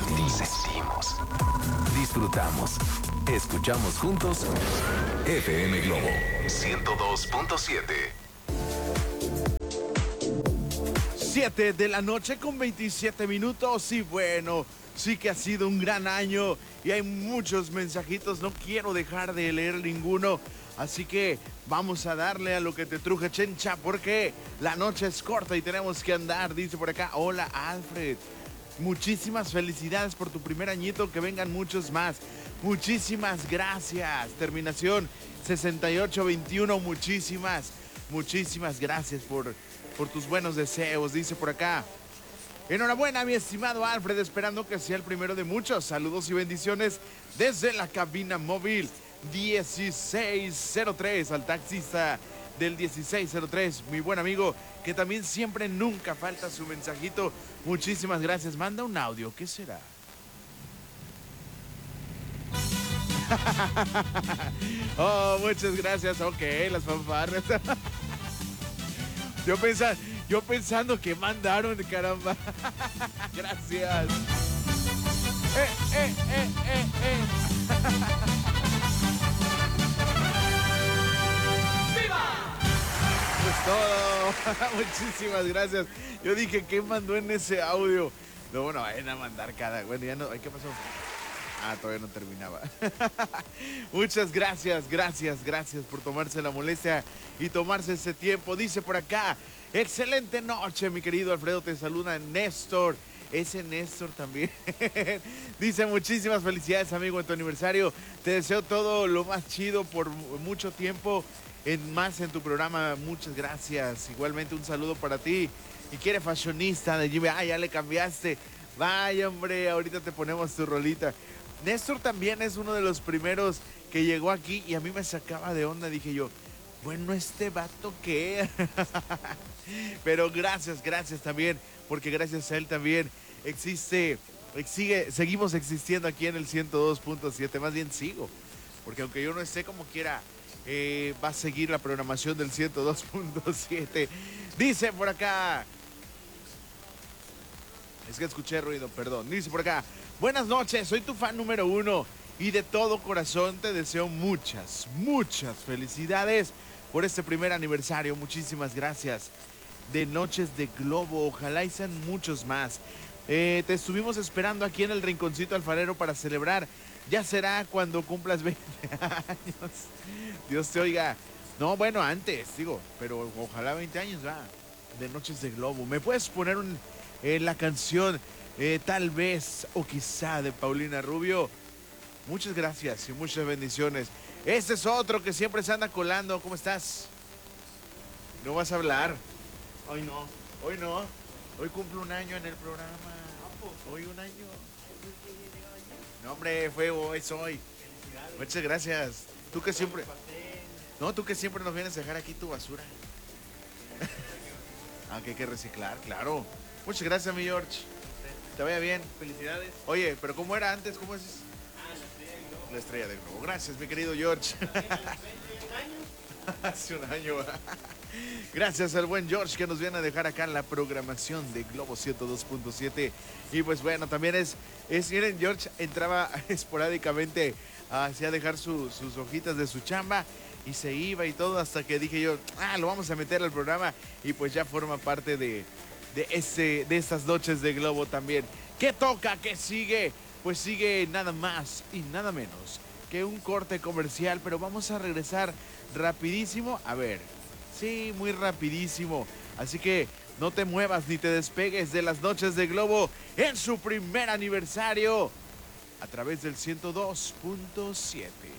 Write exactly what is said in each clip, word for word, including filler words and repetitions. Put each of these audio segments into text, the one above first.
sentimos. sentimos. Disfrutamos. Escuchamos juntos F M Globo ciento dos punto siete. siete de la noche con veintisiete minutos y bueno, sí que ha sido un gran año y hay muchos mensajitos, no quiero dejar de leer ninguno, así que vamos a darle a lo que te truje, Chencha, porque la noche es corta y tenemos que andar. Dice por acá, hola Alfred, muchísimas felicidades por tu primer añito, que vengan muchos más. Muchísimas gracias. Terminación sesenta y ocho veintiuno, muchísimas, muchísimas gracias por, por tus buenos deseos. Dice por acá, enhorabuena, mi estimado Alfred, esperando que sea el primero de muchos. Saludos y bendiciones desde la cabina móvil dieciséis cero tres, al taxista del dieciséis cero tres, mi buen amigo, que también siempre nunca falta su mensajito. Muchísimas gracias. Manda un audio, ¿qué será? Oh, muchas gracias. Ok, las fanfarras. Yo pensando, yo pensando que mandaron, caramba. Gracias. Eh, eh, eh, eh, eh. Pues todo. Muchísimas gracias. Yo dije, ¿qué mandó en ese audio? No, bueno, vayan a mandar cada. Bueno, ya no. ¿Qué pasó? Ah, todavía no terminaba. Muchas gracias, gracias, gracias por tomarse la molestia y tomarse ese tiempo. Dice por acá, excelente noche, mi querido Alfredo, te saluda Néstor. Ese Néstor también. Dice, muchísimas felicidades, amigo, en tu aniversario. Te deseo todo lo más chido por mucho tiempo en más en tu programa. Muchas gracias. Igualmente un saludo para ti. Y quiere fashionista de Jimmy. Ah, ya le cambiaste. Vaya, hombre, ahorita te ponemos tu rolita. Néstor también es uno de los primeros que llegó aquí y a mí me sacaba de onda. Dije yo, bueno, ¿este vato qué? Pero gracias, gracias también, porque gracias a él también existe, sigue, seguimos existiendo aquí en el ciento dos punto siete. Más bien sigo, porque aunque yo no esté como quiera, eh, va a seguir la programación del ciento dos punto siete. Dice por acá, es que escuché ruido, perdón. Dice por acá, buenas noches, soy tu fan número uno y de todo corazón te deseo muchas, muchas felicidades por este primer aniversario. Muchísimas gracias. De Noches de Globo, ojalá y sean muchos más. Eh, te estuvimos esperando aquí en el Rinconcito Alfarero para celebrar. Ya será cuando cumplas veinte años. Dios te oiga. No, bueno, antes, digo, pero ojalá veinte años, va. De Noches de Globo. ¿Me puedes poner un, eh, la canción eh, Tal vez o quizá de Paulina Rubio? Muchas gracias y muchas bendiciones. Este es otro que siempre se anda colando. ¿Cómo estás? ¿No vas a hablar? Hoy no. Hoy no. Hoy cumple un año en el programa. Hoy un año. No, hombre, fue hoy, es hoy. Muchas gracias. Tú que siempre... No, tú que siempre nos vienes a dejar aquí tu basura. Ah, que hay que reciclar, claro. Muchas gracias, mi George. Te vaya bien. Felicidades. Oye, pero ¿cómo era antes? ¿Cómo es? Ah, la estrella de globo. Gracias, mi querido George. Hace un año. Gracias al buen George que nos viene a dejar acá en la programación de Globo ciento dos punto siete. Y pues bueno, también es, es miren, George entraba esporádicamente hacia dejar su, sus hojitas de su chamba y se iba y todo hasta que dije yo, ah, lo vamos a meter al programa y pues ya forma parte de, de, ese, de estas noches de Globo también. ¿Qué toca? ¿Qué sigue? Pues sigue nada más y nada menos que un corte comercial, pero vamos a regresar rapidísimo. A ver, sí, muy rapidísimo. Así que no te muevas ni te despegues de las noches de Globo en su primer aniversario a través del ciento dos punto siete.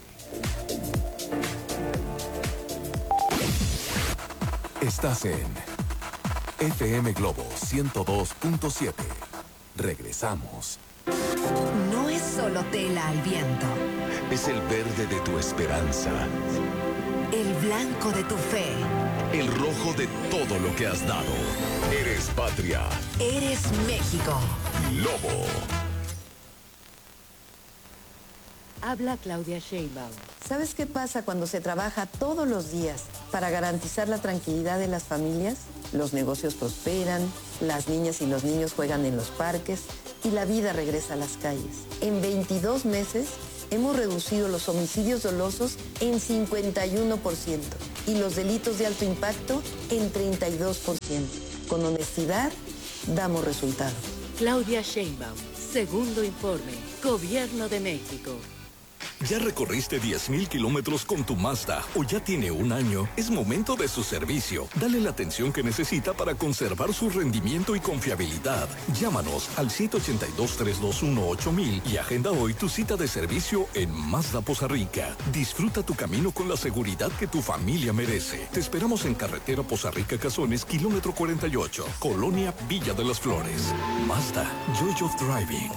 Estás en F M Globo ciento dos punto siete. Regresamos. No es solo tela al viento. Es el verde de tu esperanza. El blanco de tu fe. El rojo de todo lo que has dado. Eres patria. Eres México. Lobo. Habla Claudia Sheinbaum. ¿Sabes qué pasa cuando se trabaja todos los días para garantizar la tranquilidad de las familias? Los negocios prosperan, las niñas y los niños juegan en los parques y la vida regresa a las calles. En veintidós meses hemos reducido los homicidios dolosos en cincuenta y uno por ciento y los delitos de alto impacto en treinta y dos por ciento. Con honestidad, damos resultados. Claudia Sheinbaum, segundo informe, Gobierno de México. ¿Ya recorriste diez mil kilómetros con tu Mazda o ya tiene un año? Es momento de su servicio. Dale la atención que necesita para conservar su rendimiento y confiabilidad. Llámanos al siete ocho dos, tres dos uno, ocho mil y agenda hoy tu cita de servicio en Mazda Poza Rica. Disfruta tu camino con la seguridad que tu familia merece. Te esperamos en carretera Poza Rica Cazones, kilómetro cuarenta y ocho, Colonia Villa de las Flores. Mazda, Joy of Driving.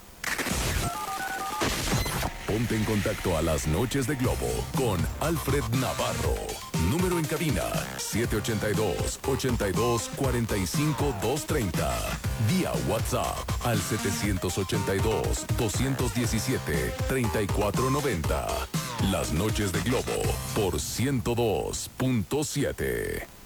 Ponte en contacto a las noches de Globo con Alfred Navarro. Número en cabina siete ocho dos, ocho dos, cuatro cinco, dos tres cero. Vía WhatsApp al siete ocho dos, dos uno siete, tres cuatro nueve cero. Las noches de Globo por ciento dos punto siete.